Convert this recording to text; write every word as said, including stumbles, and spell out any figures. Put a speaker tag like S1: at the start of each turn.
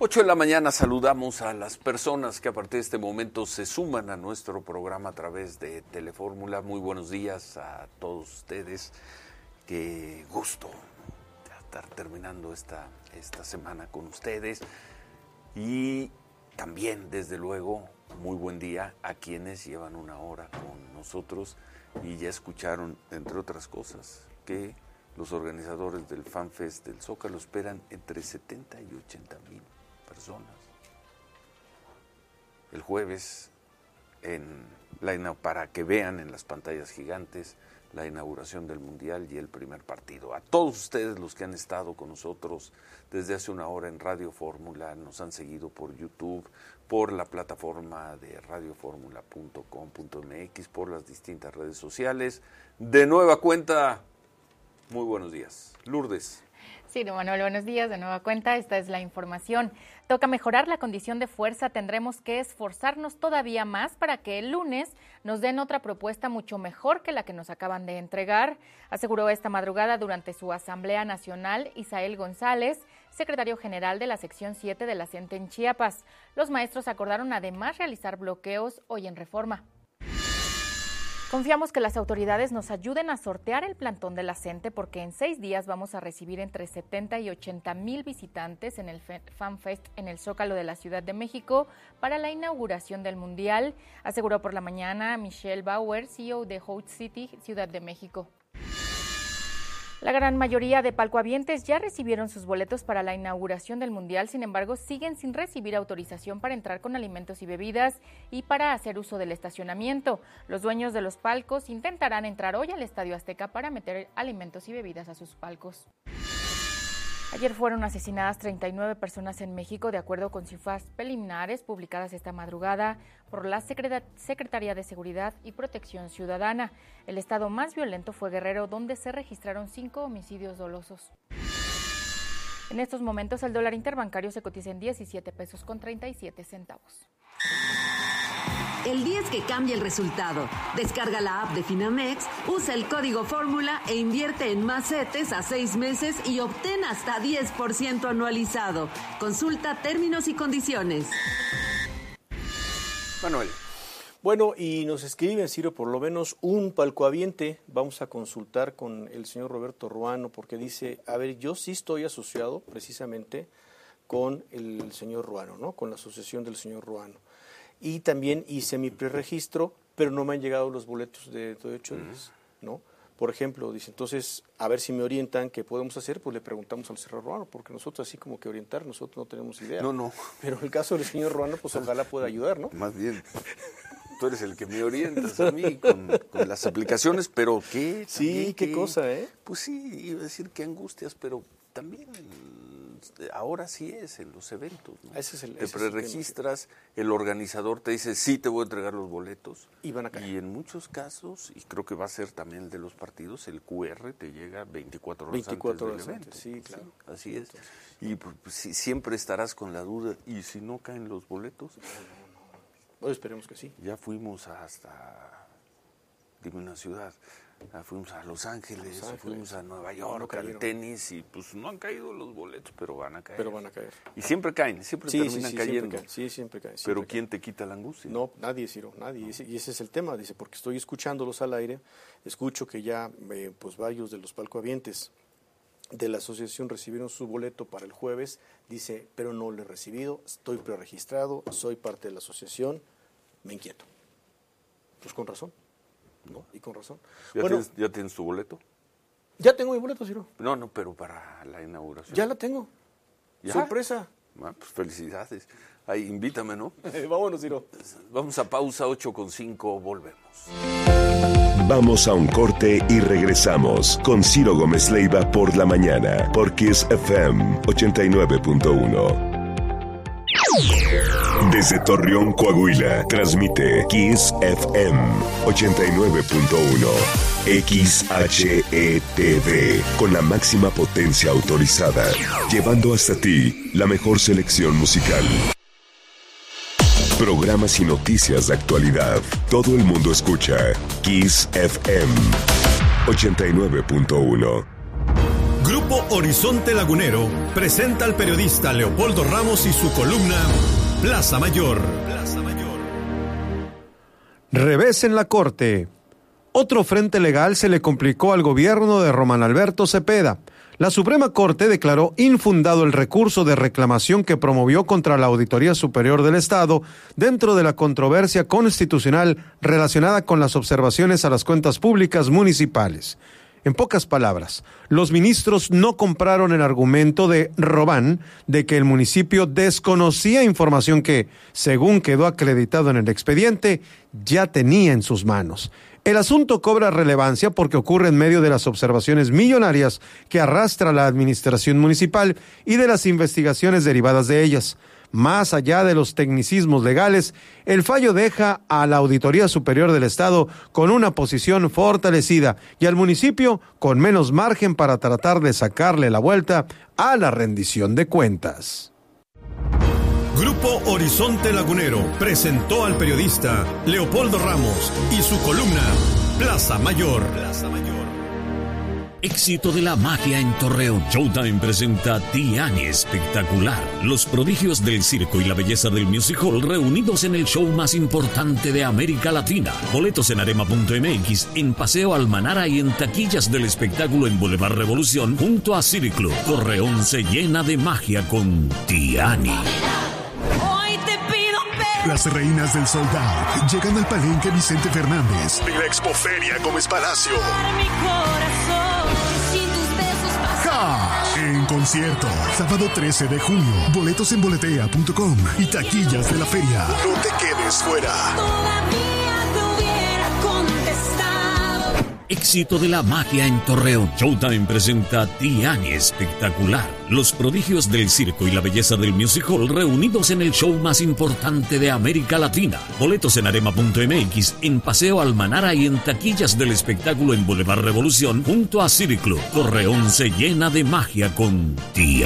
S1: ocho de la mañana saludamos a las personas que a partir de este momento se suman a nuestro programa a través de Telefórmula. Muy buenos días a todos ustedes. Qué gusto estar terminando esta, esta semana con ustedes. Y también, desde luego, muy buen día a quienes llevan una hora con nosotros y ya escucharon, entre otras cosas, que los organizadores del FanFest del Zócalo esperan entre setenta y ochenta mil personas. El jueves, en la, para que vean en las pantallas gigantes la inauguración del Mundial y el primer partido. A todos ustedes los que han estado con nosotros desde hace una hora en Radio Fórmula, nos han seguido por YouTube, por la plataforma de radio fórmula punto com punto m x, por las distintas redes sociales. De nueva cuenta, muy buenos días. Lourdes.
S2: Sí, don Manuel, buenos días. De nueva cuenta, esta es la información. Toca mejorar la condición de fuerza. Tendremos que esforzarnos todavía más para que el lunes nos den otra propuesta mucho mejor que la que nos acaban de entregar, aseguró esta madrugada durante su Asamblea Nacional Isael González, secretario general de la sección siete de la C E N T E en Chiapas. Los maestros acordaron además realizar bloqueos hoy en Reforma. Confiamos que las autoridades nos ayuden a sortear el plantón de la C E N T E porque en seis días vamos a recibir entre setenta y ochenta mil visitantes en el FanFest en el Zócalo de la Ciudad de México para la inauguración del Mundial, aseguró por la mañana Michelle Bauer, C E O de Host City, Ciudad de México. La gran mayoría de palcohabientes ya recibieron sus boletos para la inauguración del Mundial, sin embargo, siguen sin recibir autorización para entrar con alimentos y bebidas y para hacer uso del estacionamiento. Los dueños de los palcos intentarán entrar hoy al Estadio Azteca para meter alimentos y bebidas a sus palcos. Ayer fueron asesinadas treinta y nueve personas en México, de acuerdo con cifras preliminares publicadas esta madrugada por la Secretaría de Seguridad y Protección Ciudadana. El estado más violento fue Guerrero, donde se registraron cinco homicidios dolosos. En estos momentos, el dólar interbancario se cotiza en diecisiete pesos con treinta y siete centavos.
S3: El día es que cambia el resultado. Descarga la app de Finamex, usa el código Fórmula e invierte en más CETES a seis meses y obtén hasta diez por ciento anualizado. Consulta términos y condiciones.
S1: Manuel.
S4: Bueno, y nos escriben, Ciro, por lo menos un palcohabiente. Vamos a consultar con el señor Roberto Ruano porque dice, a ver, yo sí estoy asociado precisamente con el señor Ruano, ¿no? Con la asociación del señor Ruano. Y también hice mi preregistro, pero no me han llegado los boletos de ocho días, ¿no? Por ejemplo, dice, entonces, a ver si me orientan, ¿qué podemos hacer? Pues le preguntamos al señor Ruano, porque nosotros así como que orientar, nosotros no tenemos idea.
S1: No, no.
S4: Pero en el caso del señor Ruano, pues ojalá pueda ayudar, ¿no?
S1: Más bien, tú eres el que me orientas a mí con, con las aplicaciones, pero ¿qué?
S4: Sí, qué
S1: ¿qué?
S4: cosa, ¿eh?
S1: Pues sí, iba a decir que angustias, pero también ahora sí es en los eventos, ¿no?
S4: Ese es el,
S1: te
S4: ese
S1: preregistras, el, el organizador te dice, sí, te voy a entregar los boletos.
S4: Y van a caer.
S1: Y en muchos casos, y creo que va a ser también el de los partidos, el Q R te llega veinticuatro horas
S4: veinticuatro
S1: antes del
S4: horas
S1: evento.
S4: antes, sí, claro.
S1: Sí, así es. Y pues, sí, siempre estarás con la duda, ¿y si no caen los boletos?
S4: No, no, no. Bueno, esperemos que sí.
S1: Ya fuimos hasta, dime una ciudad, ya fuimos a Los Ángeles, Los Ángeles, fuimos a Nueva York, no al tenis, y pues no han caído los boletos, pero van a caer.
S4: Pero van a caer.
S1: Y siempre caen, siempre
S4: sí,
S1: terminan
S4: sí, sí,
S1: cayendo.
S4: Siempre caen, sí, siempre caen. Siempre
S1: pero ¿quién
S4: caen.
S1: te quita la angustia?
S4: No, nadie, Ciro, nadie. No. Y ese es el tema, dice, porque estoy escuchándolos al aire, escucho que ya eh, pues varios de los palcohabientes de la asociación recibieron su boleto para el jueves, dice, pero no lo he recibido, estoy preregistrado, soy parte de la asociación, me inquieto. Pues con razón. ¿No? Y con razón.
S1: ¿Ya,
S4: bueno,
S1: tienes, ¿Ya tienes tu boleto?
S4: Ya tengo mi boleto, Ciro.
S1: No, no, pero para la inauguración.
S4: Ya la tengo.
S1: ¿Ya?
S4: Sorpresa.
S1: Ah, pues felicidades. Ahí, invítame, ¿no?
S4: Vámonos, Ciro.
S1: Vamos a pausa, ocho con cinco, volvemos.
S5: Vamos a un corte y regresamos con Ciro Gómez Leiva por la mañana, por Kiss F M ochenta y nueve punto uno. Desde Torreón, Coahuila, transmite Kiss F M ochenta y nueve punto uno. X H E T V, con la máxima potencia autorizada, llevando hasta ti la mejor selección musical. Programas y noticias de actualidad. Todo el mundo escucha Kiss F M ochenta y nueve punto uno.
S6: Grupo Grupo Horizonte Lagunero presenta al periodista Leopoldo Ramos y su columna Plaza Mayor. Plaza Mayor. Revés en la Corte. Otro frente legal se le complicó al gobierno de Román Alberto Cepeda. La Suprema Corte declaró infundado el recurso de reclamación que promovió contra la Auditoría Superior del Estado dentro de la controversia constitucional relacionada con las observaciones a las cuentas públicas municipales. En pocas palabras, los ministros no compraron el argumento de Robán de que el municipio desconocía información que, según quedó acreditado en el expediente, ya tenía en sus manos. El asunto cobra relevancia porque ocurre en medio de las observaciones millonarias que arrastra la administración municipal y de las investigaciones derivadas de ellas. Más allá de los tecnicismos legales, el fallo deja a la Auditoría Superior del Estado con una posición fortalecida y al municipio con menos margen para tratar de sacarle la vuelta a la rendición de cuentas. Grupo Horizonte Lagunero presentó al periodista Leopoldo Ramos y su columna Plaza Mayor. Plaza Mayor.
S7: Éxito de la magia en Torreón. Showtime presenta Tiani Espectacular. Los prodigios del circo y la belleza del music hall reunidos en el show más importante de América Latina. Boletos en arema punto m x, en Paseo Almanara y en taquillas del espectáculo en Boulevard Revolución junto a City Club. Torreón se llena de magia con Tiani.
S8: Las reinas del sold out llegan al Palenque Vicente Fernández de la Expoferia Gómez Palacio. ¡Ja! En concierto, sábado trece de junio. Boletos en boletea punto com y taquillas de la feria. No te quedes fuera.
S7: Éxito de la magia en Torreón. Showtime presenta Tiani Espectacular. Los prodigios del circo y la belleza del music hall reunidos en el show más importante de América Latina. Boletos en arema punto m x, en Paseo Almanara y en taquillas del espectáculo en Boulevard Revolución junto a City Club. Torreón se llena de magia con Tiani.